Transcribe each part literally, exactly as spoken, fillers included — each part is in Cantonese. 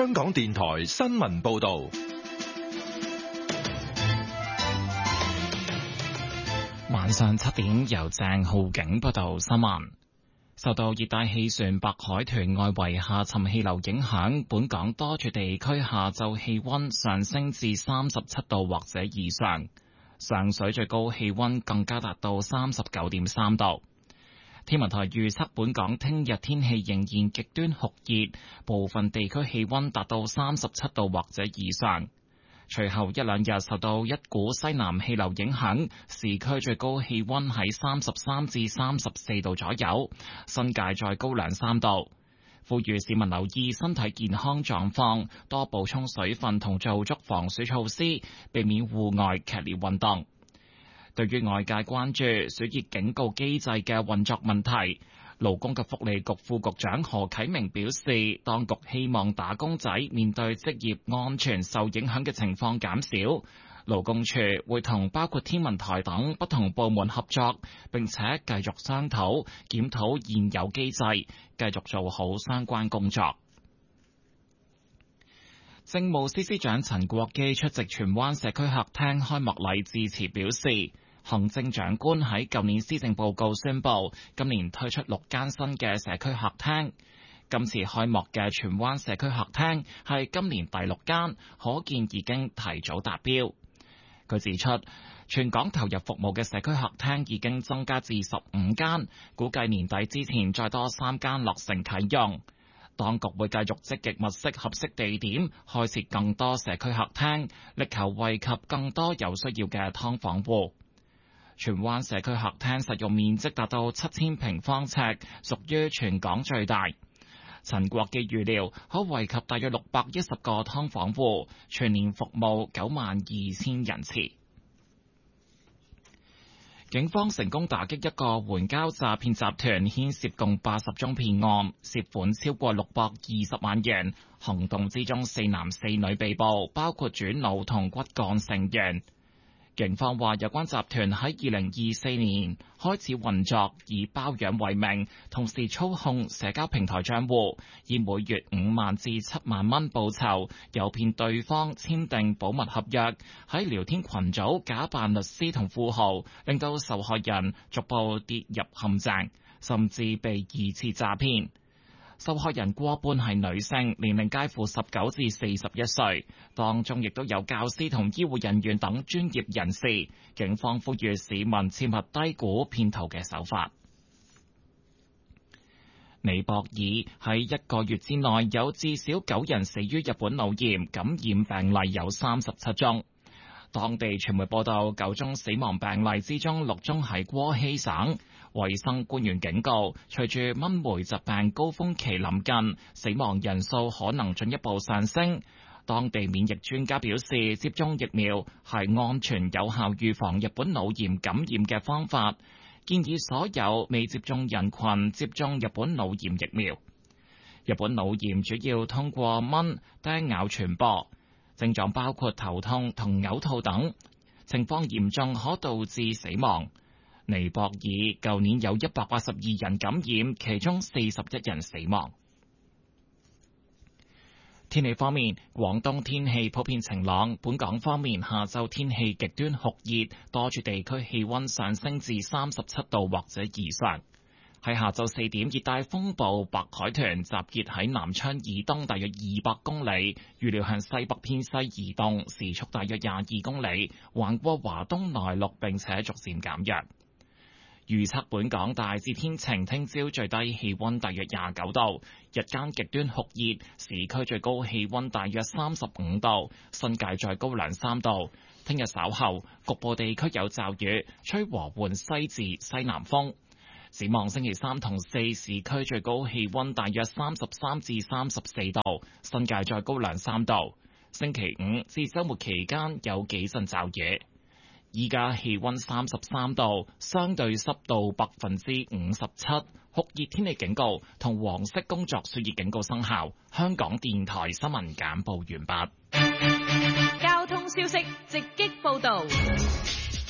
香港電台新聞報道。 晚上七點，由鄭浩景報道新聞。受到熱帶氣旋白海豚外圍下沉氣流影響，本港多處地區下晝氣溫上升至三十七度或者以上，上水最高氣溫更加達到三十九點三度。天文台預測本港聽日天氣仍然極端酷熱，部分地區氣溫達到三十七度或者以上。隨後一兩日受到一股西南氣流影響，市區最高氣溫喺三十三至三十四度左右，新界再高兩三度。呼籲市民留意身體健康狀況，多補充水分同做足防暑措施，避免戶外劇烈運動。對於外界關注暑熱警告機制嘅運作問題，勞工及福利局副局長何啟明表示，當局希望打工仔面對職業安全受影響嘅情況減少，勞工處會同包括天文台等不同部門合作，並且繼續商討檢討現有機制，繼續做好相關工作。政務司司長陳國基出席荃灣社區客廳開幕禮致辭表示，行政長官喺舊年施政報告宣布，今年推出六間新嘅社區客廳。今次開幕嘅荃灣社區客廳係今年第六間，可見已經提早達標。佢指出，全港投入服務嘅社區客廳已經增加至十五間，估計年底之前再多三間落成啟用。當局會繼續積極物色合適地點，開設更多社區客廳，力求惠及更多有需要嘅劏房戶。荃灣社區客廳實用面積達到七千平方尺，屬於全港最大。陳國基預料可惠及大約六百一十個劏房戶，全年服務九萬二千人次。警方成功打擊一個援交詐騙集團，牽涉共八十宗騙案，涉款超過六百二十萬元。行動之中，四男四女被捕，包括主腦同骨幹成員。警方話，有關集團喺二零二四年開始運作，以包養為名，同時操控社交平台賬戶，以每月五萬至七萬蚊報酬，誘騙對方簽訂保密合約，喺聊天群組假扮律師同富豪，令到受害人逐步跌入陷阱，甚至被二次詐騙。受害人過半係女性，年齡介乎十九至四十一歲，當中亦都有教師同醫護人員等專業人士。警方呼籲市民切勿低估騙徒嘅手法。尼泊爾喺一個月之內有至少九人死於日本腦炎，感染病例有三十七宗。當地傳媒報道，九宗死亡病例之中，六宗喺戈希省。衛生官員警告，隨住蚊媒疾病高峰期臨近，死亡人數可能進一步上升。當地免疫專家表示，接種疫苗係安全有效預防日本腦炎感染嘅方法，建議所有未接種人群接種日本腦炎疫苗。日本腦炎主要通過蚊叮咬傳播，症狀包括頭痛同嘔吐等，情況嚴重可導致死亡。尼泊爾舊年有一百八十二人感染，其中四十一人死亡。天氣方面，廣東天氣普遍晴朗，本港方面下晝天氣極端酷熱，多處地區氣溫上升至三十七度或者以上。喺下晝四點，熱帶風暴白海豚集結喺南昌以東大約二百公里，預料向西北偏西移動，時速大約廿二公里，橫過華東內陸並且逐漸減弱。預測本港大致天晴，聽朝最低氣溫大約廿九度，日間極端酷熱，市區最高氣溫大約三十五度，新界再高兩三度。聽日稍後局部地區有驟雨，吹和緩西至西南風。展望星期三同四，市區最高氣溫大約三十三至三十四度，新界再高兩三度。星期五至週末期間有幾陣驟雨。依家氣溫三十三度，相對濕度百分之五十七，酷熱天氣警告同黃色工作暑熱警告生效。香港電台新聞簡報完畢。 交通消息直擊報道。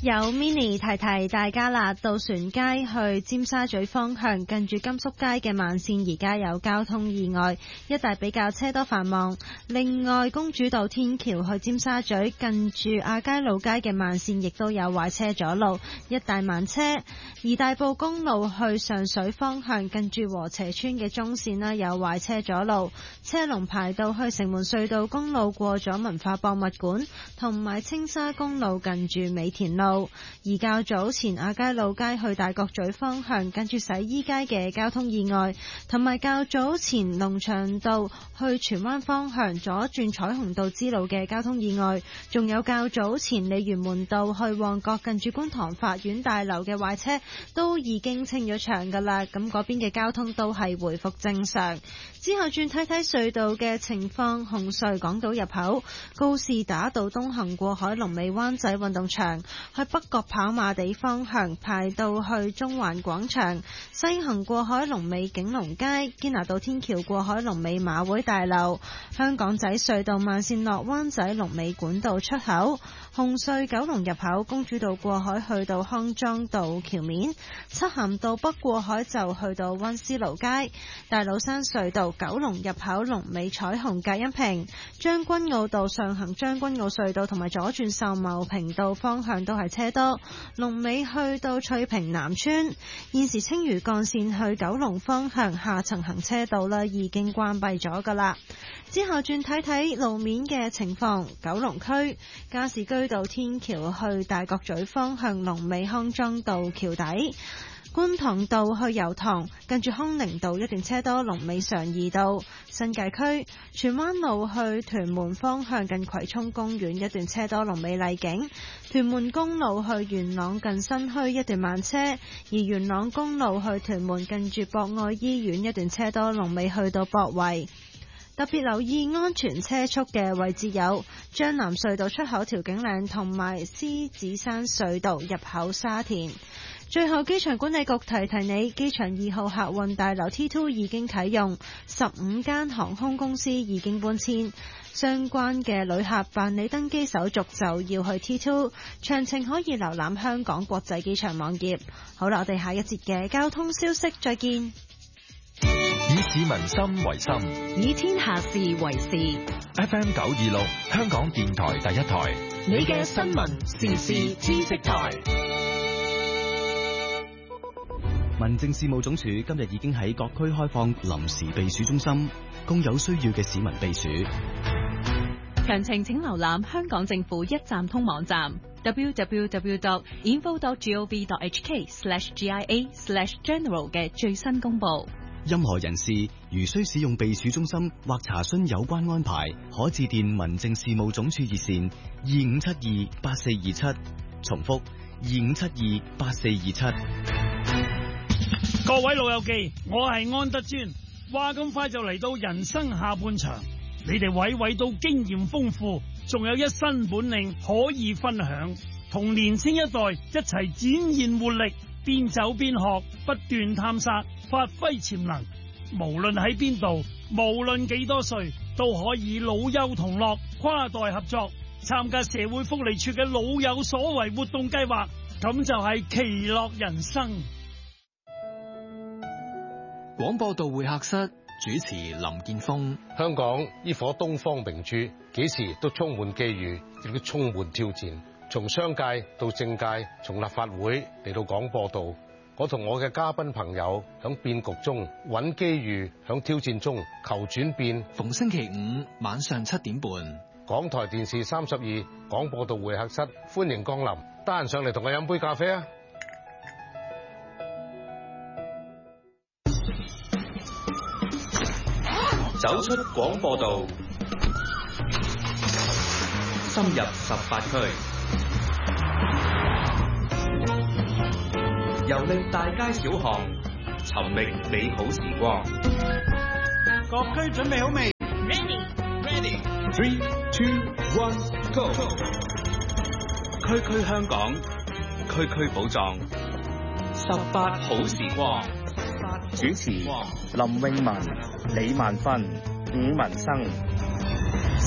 有 Mini 提提大家啦，渡船街去尖沙咀方向近住甘肅街嘅慢線而家有交通意外，一帶比較車多繁忙。另外，公主道天橋去尖沙咀近住亞皆老街嘅慢線亦都有壞車阻路，一帶慢車。而大埔公路去上水方向近住禾輋村嘅中線啦，有壞車阻路，車龍排到去城門隧道公路過咗文化博物館，同埋青沙公路近住美田路。而較早前亞皆老街去大角咀方向近住洗衣街嘅交通意外，同埋較早前龍翔道去荃灣方向左轉彩虹道支路嘅交通意外，仲有較早前鯉魚門道去旺角近住觀塘法院大樓嘅壞車都已經清咗場㗎啦，咁嗰邊嘅交通都係回復正常。之後轉睇睇隧道嘅情況，紅隧港島入口告士打道東行過海龍尾灣仔運動場，去北角跑馬地方向排到去中環廣場，西行過海龍尾景隆街，堅拿道天橋過海龍尾馬會大樓，香港仔隧道慢線落灣仔龍尾管道出口，紅隧九龍入口公主道過海去到康莊道橋面，漆咸道北過海就去到溫思勞街，大老山隧道九龍入口龍尾彩虹隔音屏，將軍澳道上行將軍澳隧道同埋左轉秀茂坪道方向都係車多，龍尾去到翠屏南村。現時青嶼幹線去九龍方向下層行車道啦，已經關閉咗噶啦。之後轉睇睇路面嘅情況，九龍區加士居道天橋去大角咀方向龍尾康莊道橋底，觀塘道去油塘近住康寧道一段車多，龍尾常怡道。新界區荃灣路去屯門方向近葵涌公園一段車多，龍尾麗景。屯門公路去元朗近新墟一段慢車，而元朗公路去屯門近住博愛醫院一段車多，龍尾去到博圍。特別留意安全車速嘅位置有將南隧道出口調景嶺同埋獅子山隧道入口沙田。最後，機場管理局提提你，機場二號客運大樓 T 二 已經啟用，十五間航空公司已經搬遷，相關嘅旅客辦理登機手續就要去 T 二，詳情可以瀏覽香港國際機場網頁。好啦，我哋下一節嘅交通消息再見。 以市民心為心， 以天下事為事。 F M 九二六，香港電台第一台， 你嘅新聞時事知識台。 民政事務總署今日已經喺各區開放臨時避暑中心，供有需要嘅市民避暑。 詳情請瀏覽香港政府一站通網站 double-u double-u double-u dot info dot gov dot h k slash g i a slash general 嘅最新公佈。 任何人士如需使用避暑中心或查詢有關安排，可致電民政事務總署熱線二五七二八四二七，重複二五七二八四二七。 各位老友記，我係安德尊。話咁快就嚟到人生下半場，你哋位位都經驗豐富，仲有一身本領可以分享，同年青一代一齊展現活力，邊走邊學，不斷探索，發揮潛能。無論喺邊度，無論幾多歲，都可以老幼同樂，跨代合作，參加社會福利處嘅老有所為活動計劃，咁就係其樂人生。 廣播道會客室主持林健鋒。 香港呢顆東方明珠，幾時都充滿機遇，亦都充滿挑戰。從商界到政界，從立法會嚟到廣播道，我同我嘅嘉賓朋友響變局中揾機遇，響挑戰中求轉變。 逢星期五晚上七點半， 港台電視三十二廣播道會客室，歡迎光臨。得閒上嚟同我飲杯咖啡啊！ 走出廣播道，深入十八區，遊歷大街小巷，尋覓美好時光。 各區準備好未 ？Ready, ready. Three, two, one, go. 區區香港，區區寶藏，十八好時光。 主持林詠雯、李萬芬、伍文生。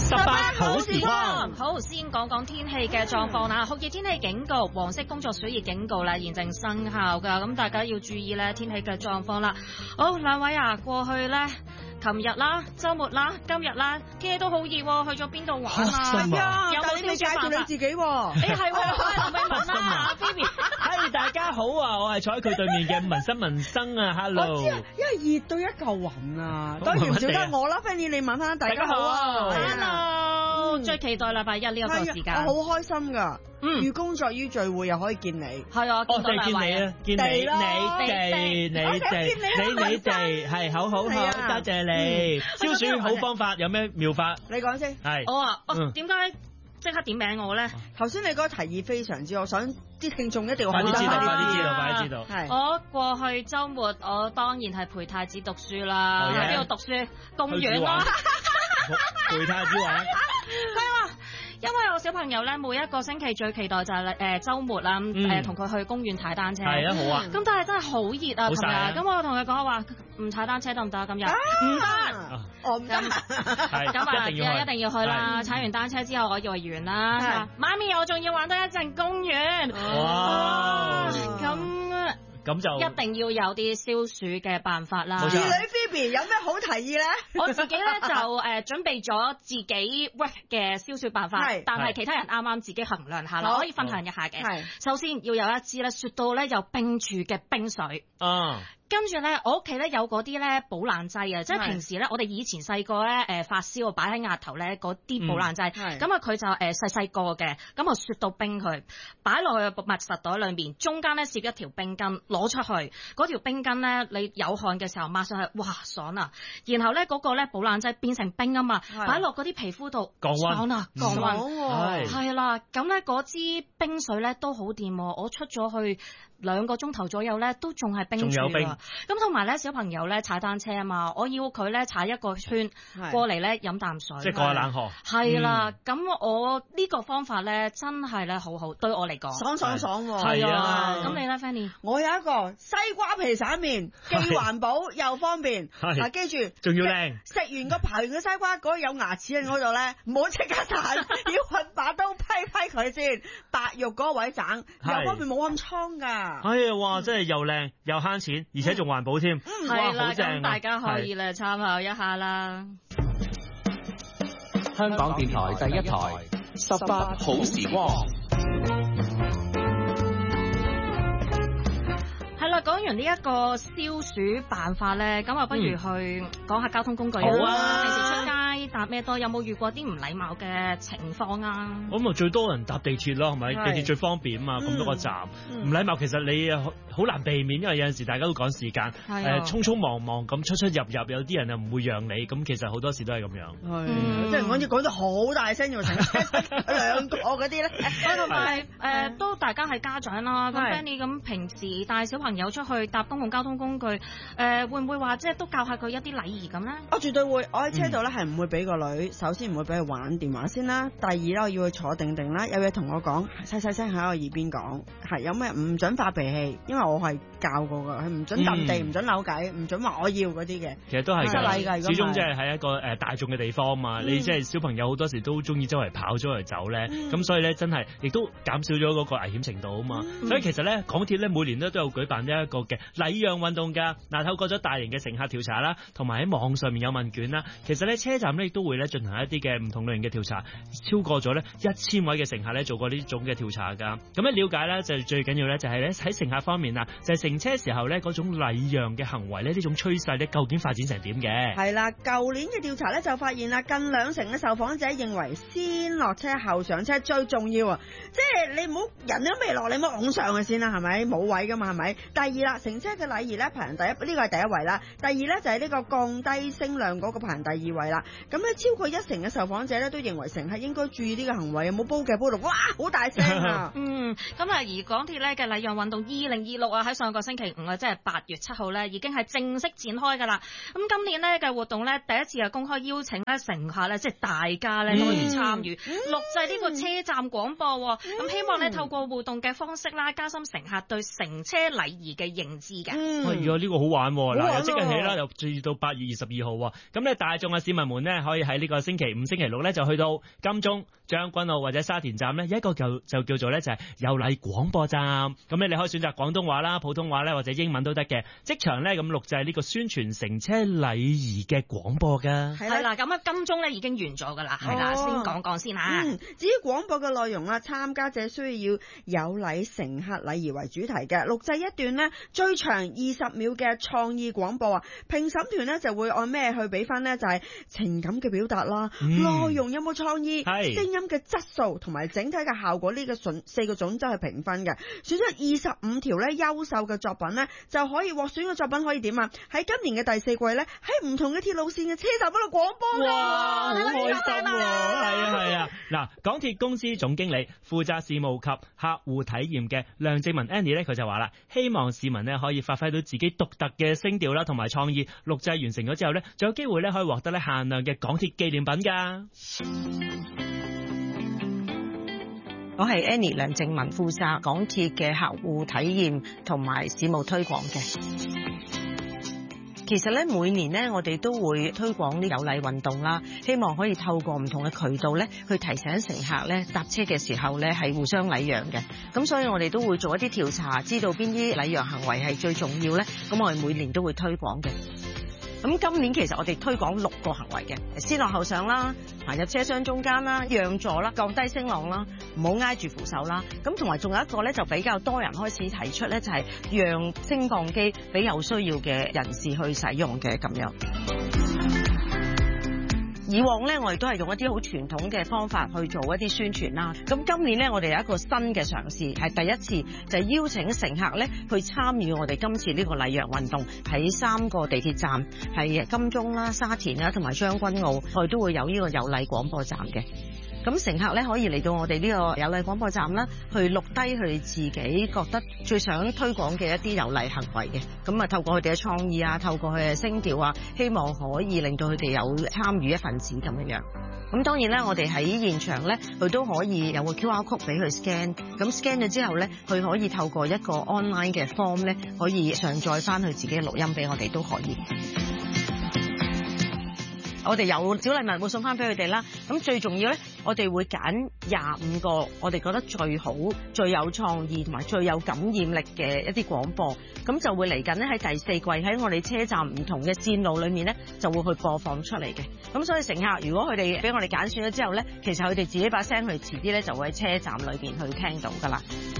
十八好時光。 好，先講講天氣嘅狀況啦。酷熱天氣警告、黃色工作暑熱警告啦，現正生效㗎。咁大家要注意咧天氣嘅狀況啦。好，兩位啊，過去咧。琴日啦、週末啦、今日啦，天氣都好熱喎，去咗邊度玩啊？ 係啊， 有冇你介紹你自己喎？ 誒係喎，我係問啦，Phoebe。 係大家好啊，我係坐喺佢對面嘅文生文生啊 ，Hello。 我知啊，因為熱到一嚿雲啊，當然唔少得我啦 ，Fanny 你問翻大家好啊 ，Hello，最期待禮拜一呢一個時間， 我好開心㗎。嗯，寓工作於聚會又可以見你， 係啊， 我哋見你啊，見你，你哋，你哋，你你哋，係好好好，多謝你。消暑好方法有咩妙法？ 你講先。 係。 我啊，哦，點解即刻點名我咧？ 頭先你嗰個提議非常之好，想啲聽眾一定要快啲知道，快啲知道，快啲知道。 係。我過去週末，我當然係陪太子讀書啦，喺邊度讀書？公園咯。 陪太子玩。 係啊。因為我小朋友咧，每一個星期最期待就係誒週末啦，誒同佢去公園踩單車。 係啊，好啊。 咁但係真係好熱啊，琴日。咁我同佢講話唔踩單車得唔得？今日唔得， 我唔得。 咁啊，一定要去啦！踩完單車之後，我以為完啦。媽咪，我仲要玩多一陣公園。哇！咁。 咁就一定要有啲消暑嘅辦法啦。 兒女 Phoebe 有咩好提議咧？ 我自己咧就誒、呃、準備咗自己 work 嘅消暑辦法，但係其他人啱啱自己衡量下啦，可以分享一下嘅。首先要有一支咧雪到咧有冰柱嘅冰水。啊跟住咧，我屋企咧有嗰啲咧保冷劑啊，即係平時咧我哋以前細個咧誒發燒擺喺額頭咧嗰啲保冷劑，咁啊佢就誒細細個嘅，咁啊雪到冰佢，擺落去密實袋裏面，中間咧攝一條冰巾，攞出去，嗰條冰巾咧你有汗嘅時候抹上去，哇爽啊！然後咧嗰個咧保冷劑變成冰啊嘛，擺落嗰啲皮膚度， 降溫， 爽啊降溫， 係係啦，咁咧嗰支冰水咧都好掂，我出咗去兩個鐘頭左右咧都仲係冰住啊！咁同埋咧，小朋友咧踩單車啊嘛，我要佢咧踩一個圈過嚟咧飲啖水， 即係過下冷河。 係啦，咁、嗯、我呢個方法咧真係咧好好，對我嚟講爽爽爽喎。 係啊，咁你咧 Fanny？ 我有一個西瓜皮散麵，既環保又方便。嗱，記住， 仲要靚。食完個刨完嘅西瓜，嗰、那個、有牙齒喺嗰度咧，唔好即刻彈，要揾把刀批批佢先，白肉嗰位省，又方便冇暗瘡㗎。 係啊，哇！真係又靚又慳錢，而且仲環保添。 嗯，係啦，咁大家可以咧參考一下啦。 香港電台第一台十八好時光。 係啦，講完呢一個消暑辦法咧，咁啊不如去講下交通工具啦。 好啊， 平時出街搭咩多？有冇遇過啲唔禮貌嘅情況啊？ 咁啊最多人搭地鐵咯，係咪？地鐵最方便啊嘛，咁多個站，唔禮貌其實你好難避免，因為有陣時大家都趕時間，誒匆匆忙忙咁出出入入，有啲人又唔會讓你，咁其實好多時都係咁樣。 係，即係講住講得好大聲，又成兩個嗰啲咧。 同埋誒都大家係家長啦，咁 Fanny 咁平時帶小朋友出去搭公共交通工具，誒、呃、會唔會話即係都教下佢一啲禮儀咁咧？ 我絕對會，我喺車度咧係唔會俾個女，首先唔會俾佢玩電話先啦。第二咧，我要佢坐定定啦，有嘢同我講，細細聲喺我耳邊講，係有咩唔準發脾氣，因為我係教過㗎，佢唔準揼地，唔、嗯、準扭計，唔準話我要嗰啲嘅。 其實都係失禮㗎， 始終即係喺一個誒大眾嘅地方嘛，嗯、你即係小朋友好多時都中意周圍跑、周圍走咧，咁、嗯、所以咧真係亦都減少咗嗰個危險程度啊嘛。嗯、所以其實咧，港鐵咧每年都都有舉辦一個嘅禮讓運動㗎。嗱，透過咗大型嘅乘客調查啦，同埋喺網上面有問卷啦，其實咧車站咧亦都會咧進行一啲嘅唔同類型嘅調查，超過咗咧一千位嘅乘客咧做過呢種嘅調查㗎。咁樣了解咧就最緊要咧就係咧喺乘客方面啊，就係、是、乘車時候咧嗰種禮讓嘅行為咧，呢種趨勢咧究竟發展成點嘅？ 係啦，舊年嘅調查咧就發現啦，近兩成嘅受訪者認為先落車後上車最重要啊！即係你唔好人都未落，你唔好拱上去先啦，係咪？冇位㗎嘛，係咪？第二啦，乘車嘅禮儀咧排行第一，呢、這個係第一位啦。第二咧就係、是、呢個降低聲量嗰個排行第二位啦。咁咧超過一成嘅受訪者咧都認為乘客應該注意呢個行為，有冇煲嘅煲到，哇好大聲啊！ 嗯，咁啊而港鐵咧嘅禮讓運動二零二六啊，喺上個星期五啊，即係八月七號咧，已經係正式展開㗎啦。咁今年呢嘅活動咧，第一次係公開邀請咧乘客咧，即係大家咧都可以參與、嗯、錄製呢個車站廣播。咁、嗯、希望咧透過互動嘅方式啦，加深乘客對乘車禮儀嘅認知嘅。 嗯，哎呀，呢個好玩喎！嗱，由即日起啦，又至到八月二十二號喎。咁咧，大眾嘅市民們呢，可以喺呢個星期五、星期六咧，就去到金鐘、將軍澳或者沙田站咧，有一個就就叫做咧就係有禮廣播站。咁咧，你可以選擇廣東話啦、普通話咧或者英文都得嘅。即場咧咁錄製呢個宣傳乘車禮儀嘅廣播㗎。 係啦，咁啊金鐘咧已經完咗㗎啦，係啦、哦，先講講先嚇、 嗯。至於廣播嘅內容啦，參加者需要有禮乘客禮儀為主題嘅，錄製一段呢最長二十秒嘅創意廣播啊。評審團呢就會按咩去俾分呢？就係、是、情感嘅表達啦、嗯、內容有冇創意、聲音嘅質素同埋整體嘅效果呢個準四個準則去評分嘅。選出二十五條咧優秀嘅作品呢，就可以獲選嘅作品可以點啊？喺今年嘅第四季呢，喺唔同嘅鐵路線嘅車站嗰度廣播。 哇，好開心喎！係啊係啊，嗱，港鐵公司總經理負責事務及客戶體驗嘅梁靜文 Annie 咧，佢就話啦，希望市民咧可以發揮到自己獨特嘅聲調啦，同埋創意。錄製完成咗之後咧，就有機會咧可以獲得咧限量嘅港鐵紀念品噶。 我係 Annie 梁靜文，負責港鐵嘅客戶體驗同埋事務推廣嘅。其實咧，每年咧，我哋都會推廣啲有禮運動啦，希望可以透過唔同嘅渠道咧，去提醒乘客咧搭車嘅時候咧係互相禮讓嘅。咁所以我哋都會做一啲調查，知道邊啲禮讓行為係最重要咧。咁我哋每年都會推廣嘅。咁今年其實我哋推廣六個行為嘅，先落後上啦，行入車廂中間啦，讓座啦，降低聲浪啦，唔好挨住扶手啦。咁同埋仲有一個咧，就比較多人開始提出咧，就係讓升降機俾有需要嘅人士去使用嘅咁樣。以往咧，我哋都係用一啲好傳統嘅方法去做一啲宣傳啦。咁今年咧，我哋有一個新嘅嘗試，係第一次就係邀請乘客咧去參與我哋今次呢個禮讓運動，喺三個地鐵站，係金鐘啦、沙田啦同埋將軍澳，我哋都會有呢個有禮廣播站嘅。咁乘客咧可以嚟到我哋呢個有禮廣播站啦，去錄低佢哋自己覺得最想推廣嘅一啲有禮行為嘅。咁啊，透過佢哋嘅創意啊，透過佢嘅聲調啊，希望可以令到佢哋有參與一份子咁樣樣。咁當然咧，我哋喺現場咧，佢都可以有個 Q R code 俾佢 scan。咁 scan 咗之後咧，佢可以透過一個 online 嘅 form 咧，可以上載翻佢自己嘅錄音俾我哋都可以。我哋有小禮物會送翻俾佢哋啦。咁最重要咧，我哋會揀廿五個我哋覺得最好、最有創意同埋最有感染力嘅一啲廣播。咁就會嚟緊咧喺第四季喺我哋車站唔同嘅線路裏面咧，就會去播放出嚟嘅。咁所以乘客如果佢哋俾我哋揀選咗之後咧，其實佢哋自己把聲，佢哋遲啲咧就會喺車站裏邊去聽到噶啦。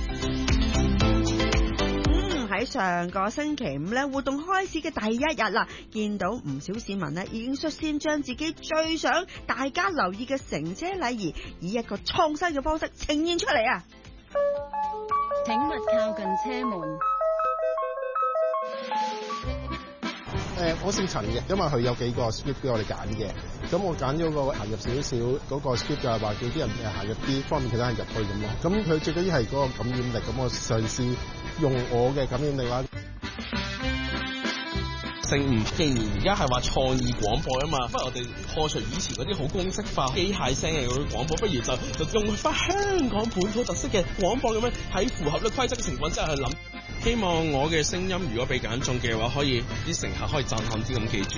喺上個星期五咧，活動開始嘅第一日啦，見到唔少市民咧已經率先將自己最想大家留意嘅乘車禮儀，以一個創新嘅方式呈現出嚟啊！ 請勿靠近車門。 誒、呃，我姓陳嘅，因為佢有幾個 script 俾我哋揀嘅，咁我揀咗個行入少少嗰個 script 就係話叫啲人誒行入啲，方便其他人入去咁咯。咁佢最緊要係嗰個感染力，咁我嘗試用我嘅感染力啦。 姓吳，既然而家係話創意廣播啊嘛，不如我哋破除以前嗰啲好公式化、機械聲嘅嗰啲廣播，不如就就用翻香港本土特色嘅廣播咁樣，喺符合呢規則嘅情況之下去諗。希望我嘅聲音如果被揀中嘅話，可以啲乘客可以震撼啲咁記住。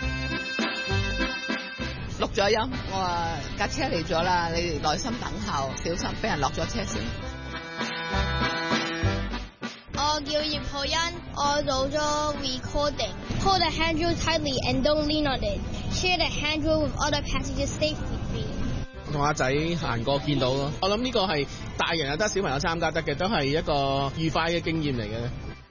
錄咗音，我話架車嚟咗啦，你哋耐心等候，小心俾人落咗車先。 我叫葉浩欣，我做咗 recording。Hold the handrail tightly and don't lean on it. Share the handrail with other passengers safely. 同阿仔行過見到咯，我諗呢個係大人又得，小朋友參加得嘅，都係一個愉快嘅經驗嚟嘅。